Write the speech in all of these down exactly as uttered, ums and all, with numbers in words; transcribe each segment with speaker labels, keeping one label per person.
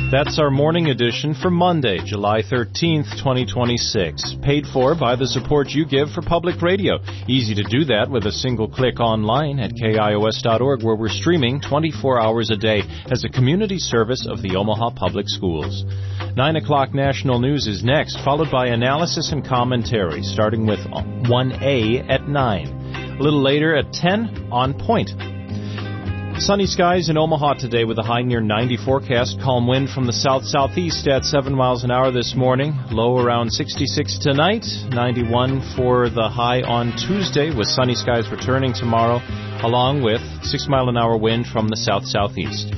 Speaker 1: That's our morning edition for Monday, July thirteenth, twenty twenty-six. Paid for by the support you give for public radio. Easy to do that with a single click online at K I O S dot org, where we're streaming twenty-four hours a day as a community service of the Omaha Public Schools. nine o'clock national news is next, followed by analysis and commentary, starting with one A at nine. A little later at ten, On Point. Sunny skies in Omaha today with a high near ninety forecast. Calm wind from the south-southeast at seven miles an hour this morning. Low around sixty-six tonight. ninety-one for the high on Tuesday, with sunny skies returning tomorrow, along with six mile an hour wind from the south-southeast.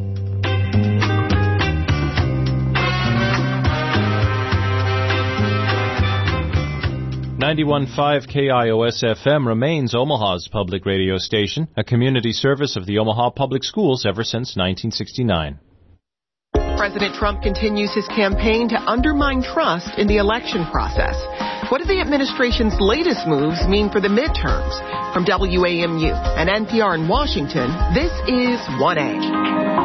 Speaker 1: ninety-one point five K I O S F M remains Omaha's public radio station, a community service of the Omaha Public Schools ever since nineteen sixty-nine.
Speaker 2: President Trump continues his campaign to undermine trust in the election process. What do the administration's latest moves mean for the midterms? From W A M U and N P R in Washington, this is one A.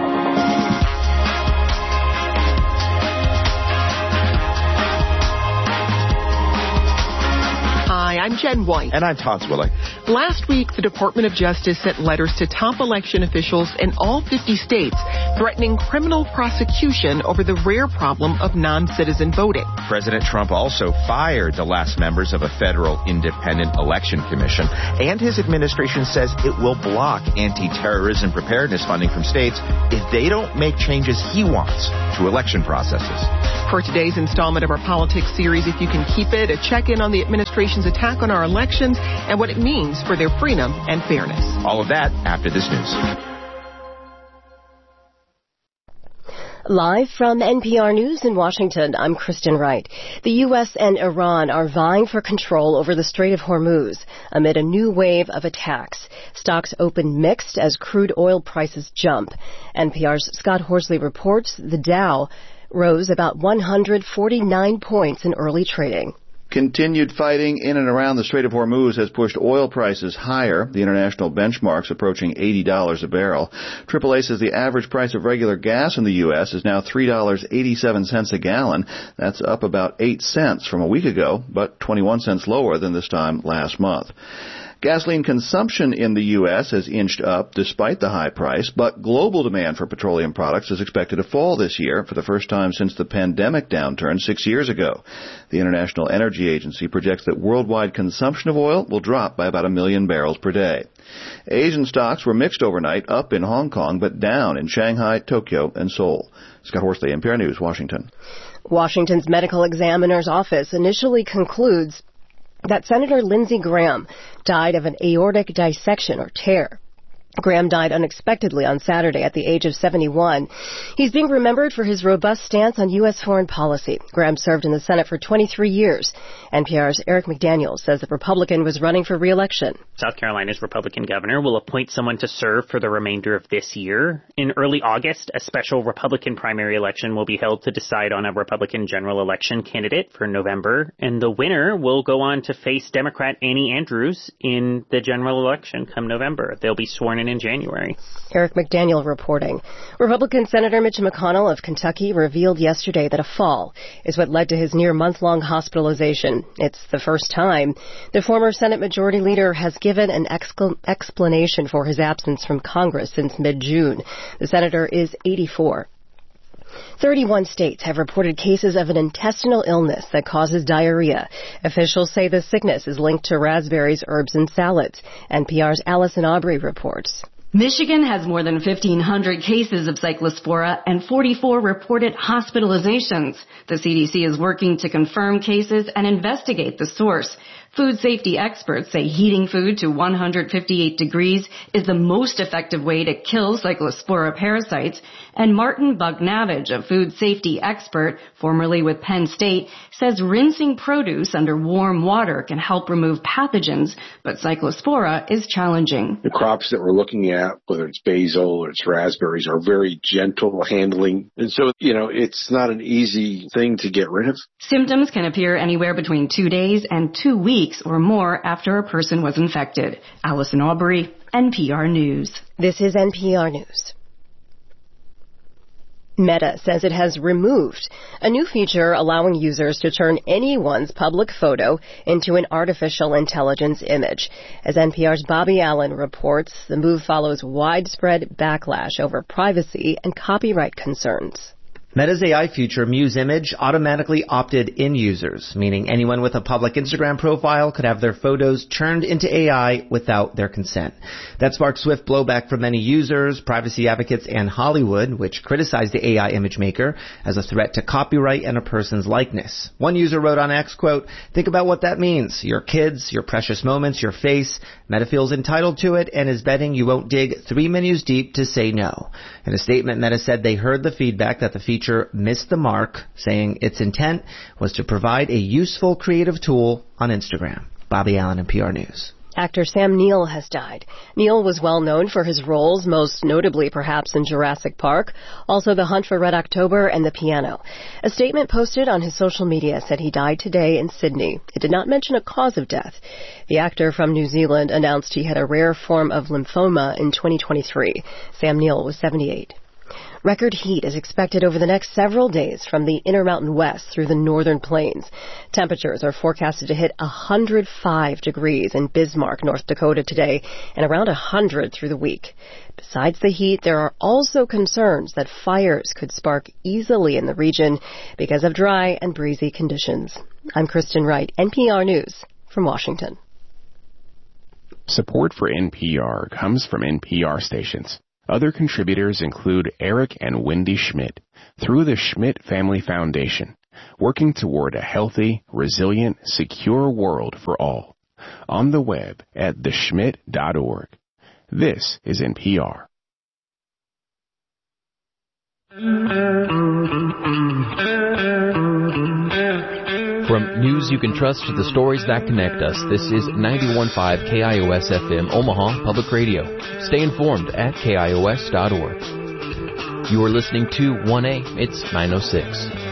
Speaker 2: Hi, I'm Jen White.
Speaker 3: And I'm Todd Swilling.
Speaker 2: Last week, the Department of Justice sent letters to top election officials in all fifty states threatening criminal prosecution over the rare problem of non-citizen voting.
Speaker 3: President Trump also fired the last members of a federal independent election commission, and his administration says it will block anti-terrorism preparedness funding from states if they don't make changes he wants to election processes.
Speaker 2: For today's installment of our politics series, If You Can Keep It, a check-in on the administration's attack on our elections and what it means for their freedom and fairness.
Speaker 3: All of that after this news.
Speaker 4: Live from N P R News in Washington, I'm Kristen Wright. The U S and Iran are vying for control over the Strait of Hormuz amid a new wave of attacks. Stocks opened mixed as crude oil prices jump. N P R's Scott Horsley reports the Dow rose about one hundred forty-nine points in early trading.
Speaker 5: Continued fighting in and around the Strait of Hormuz has pushed oil prices higher, the international benchmarks approaching eighty dollars a barrel. triple A says the average price of regular gas in the U S is now three dollars and eighty-seven cents a gallon. That's up about eight cents from a week ago, but twenty-one cents lower than this time last month. Gasoline consumption in the U S has inched up despite the high price, but global demand for petroleum products is expected to fall this year for the first time since the pandemic downturn six years ago. The International Energy Agency projects that worldwide consumption of oil will drop by about a million barrels per day. Asian stocks were mixed overnight, up in Hong Kong, but down in Shanghai, Tokyo, and Seoul. Scott Horsley, N P R News, Washington.
Speaker 4: Washington's medical examiner's office initially concludes that Senator Lindsey Graham died of an aortic dissection or tear. Graham died unexpectedly on Saturday at the age of seventy-one. He's being remembered for his robust stance on U S foreign policy. Graham served in the Senate for twenty-three years. N P R's Eric McDaniel says the Republican was running for re-election.
Speaker 6: South Carolina's Republican governor will appoint someone to serve for the remainder of this year. In early August, a special Republican primary election will be held to decide on a Republican general election candidate for November, and the winner will go on to face Democrat Annie Andrews in the general election come November. They'll be sworn in in January.
Speaker 4: Eric McDaniel reporting. Republican Senator Mitch McConnell of Kentucky revealed yesterday that a fall is what led to his near month-long hospitalization. It's the first time the former Senate Majority Leader has given an excl- explanation for his absence from Congress since mid-June. The senator is eighty-four. thirty-one states have reported cases of an intestinal illness that causes diarrhea. Officials say the sickness is linked to raspberries, herbs, and salads. N P R's Allison Aubrey reports.
Speaker 7: Michigan has more than fifteen hundred cases of cyclospora and forty-four reported hospitalizations. The C D C is working to confirm cases and investigate the source. Food safety experts say heating food to one hundred fifty-eight degrees is the most effective way to kill cyclospora parasites. And Martin Bugnavage, a food safety expert, formerly with Penn State, says rinsing produce under warm water can help remove pathogens, but cyclospora is challenging.
Speaker 8: The crops that we're looking at, whether it's basil or it's raspberries, are very gentle handling. And so, you know, it's not an easy thing to get rid of.
Speaker 7: Symptoms can appear anywhere between two days and two weeks or more after a person was infected. Allison Aubrey, N P R News.
Speaker 4: This is N P R News. Meta says it has removed a new feature allowing users to turn anyone's public photo into an artificial intelligence image. As N P R's Bobby Allen reports, the move follows widespread backlash over privacy and copyright concerns.
Speaker 9: Meta's A I feature, Muse Image, automatically opted in users, meaning anyone with a public Instagram profile could have their photos turned into A I without their consent. That sparked swift blowback from many users, privacy advocates, and Hollywood, which criticized the A I image maker as a threat to copyright and a person's likeness. One user wrote on X, quote, "Think about what that means. Your kids, your precious moments, your face. Meta feels entitled to it and is betting you won't dig three menus deep to say no." In a statement, Meta said they heard the feedback that the feature missed the mark, saying its intent was to provide a useful creative tool on Instagram. Bobby Allen, N P R News.
Speaker 4: Actor Sam Neill has died. Neill was well known for his roles, most notably perhaps in Jurassic Park, also The Hunt for Red October and The Piano. A statement posted on his social media said he died today in Sydney. It did not mention a cause of death. The actor from New Zealand announced he had a rare form of lymphoma in twenty twenty-three. Sam Neill was seventy-eight. Record heat is expected over the next several days from the Intermountain West through the northern plains. Temperatures are forecasted to hit one hundred five degrees in Bismarck, North Dakota today, and around one hundred through the week. Besides the heat, there are also concerns that fires could spark easily in the region because of dry and breezy conditions. I'm Kristen Wright, N P R News from Washington.
Speaker 10: Support for N P R comes from N P R stations. Other contributors include Eric and Wendy Schmidt through the Schmidt Family Foundation, working toward a healthy, resilient, secure world for all. On the web at the schmidt dot org. This is N P R.
Speaker 11: From news you can trust to the stories that connect us, this is ninety-one point five K I O S F M Omaha Public Radio. Stay informed at K I O S dot org. You are listening to one A. It's nine oh six.